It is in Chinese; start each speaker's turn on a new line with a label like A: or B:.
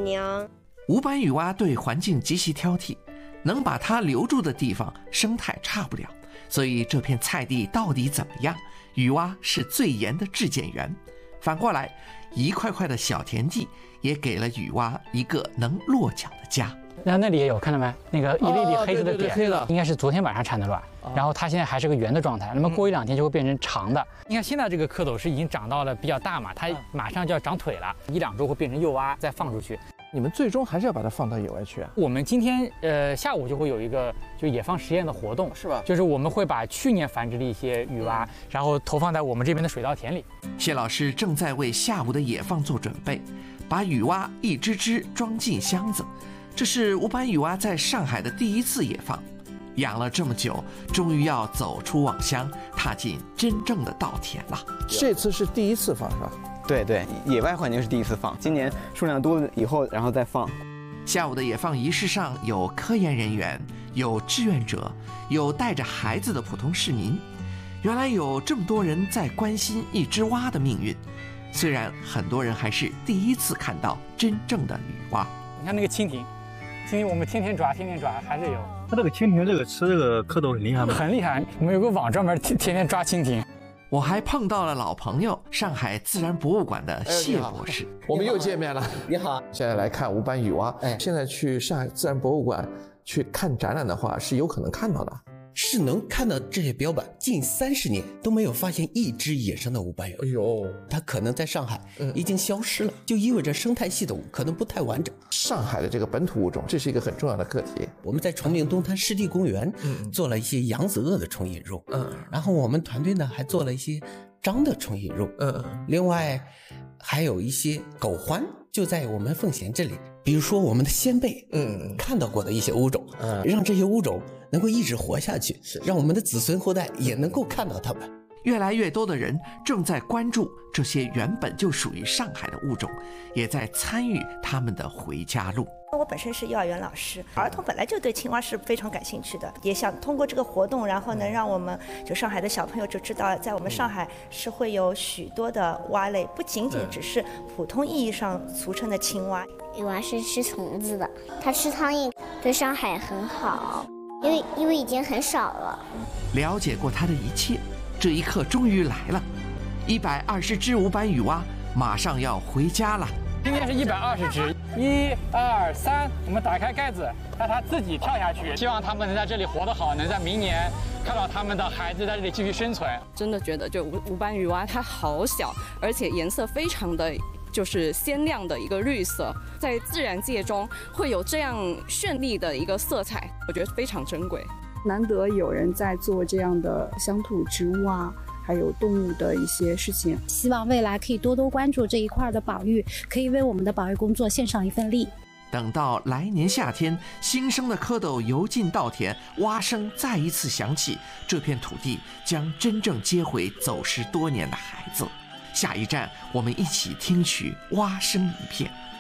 A: 娘。
B: 无斑雨蛙对环境极其挑剔，能把它留住的地方生态差不了，所以这片菜地到底怎么样，雨蛙是最严的质检员。反过来，一块块的小田地也给了雨蛙一个能落脚的家。
C: 那里也有，看到没？那个一粒粒黑色的点，
D: 黑的
C: 应该是昨天晚上产的卵，然后它现在还是个圆的状态，那么过1-2天就会变成长的。你看现在这个蝌蚪是已经长到了比较大嘛，它马上就要长腿了，1-2周会变成幼蛙再放出去。
D: 你们最终还是要把它放到野外去啊？
C: 我们今天下午就会有一个就野放实验的活动，
D: 是吧？
C: 就是我们会把去年繁殖的一些雨蛙，然后投放在我们这边的水稻田里。
B: 谢老师正在为下午的野放做准备，把雨蛙一只只装进箱子。这是无斑雨蛙在上海的第一次野放，养了这么久，终于要走出网箱，踏进真正的稻田了。
D: 这次是第一次放是吧？
E: 对，野外环境是第一次放，今年数量多了以后，然后再放。
B: 下午的野放仪式上有科研人员，有志愿者，有带着孩子的普通市民。原来有这么多人在关心一只蛙的命运，虽然很多人还是第一次看到真正的雨蛙。
C: 你看那个蜻蜓我们天天抓，还是有。
F: 它这个蜻蜓吃这个蝌蚪很厉害吗？
C: 很厉害，我们有个网专门天天抓蜻蜓。
B: 我还碰到了老朋友，上海自然博物馆的谢博士。
D: 我们又见面了。
E: 你好，
D: 现在来看无斑雨蛙。现在去上海自然博物馆去看展览的话，是有可能看到的。
G: 是能看到这些标本，近30年都没有发现一只野生的无斑雨蛙。
D: 哎呦，
G: 它可能在上海已经消失了，就意味着生态系统可能不太完整。
D: 上海的这个本土物种，这是一个很重要的课题。
G: 我们在崇明东滩湿地公园做了一些扬子鳄的虫引入，然后我们团队呢还做了一些章的虫引入，另外还有一些狗獾就在我们奉贤这里，比如说我们的先辈看到过的一些物种，让这些物种能够一直活下去，让我们的子孙后代也能够看到它们。
B: 越来越多的人正在关注这些原本就属于上海的物种，也在参与他们的回家路。
A: 我本身是幼儿园老师，儿童本来就对青蛙是非常感兴趣的，也想通过这个活动，然后能让我们就上海的小朋友就知道，在我们上海是会有许多的蛙类，不仅仅只是普通意义上俗称的青蛙。
H: 雨蛙是吃虫子的，它吃苍蝇对上海很好，因为已经很少了。
B: 了解过它的一切，这一刻终于来了，120只无斑雨蛙马上要回家了。
C: 今天是120只，1、2、3，我们打开盖子，让它自己跳下去。希望它们能在这里活得好，能在明年看到他们的孩子在这里继续生存。
I: 真的觉得就无斑雨蛙它好小，而且颜色非常的就是鲜亮的一个绿色，在自然界中会有这样绚丽的一个色彩，我觉得非常珍贵。
J: 难得有人在做这样的乡土植物啊，还有动物的一些事情，
K: 希望未来可以多多关注这一块的保育，可以为我们的保育工作献上一份力。
B: 等到来年夏天，新生的蝌蚪游进稻田，蛙声再一次响起，这片土地将真正接回走失多年的孩子。下一站，我们一起听取蛙声一片。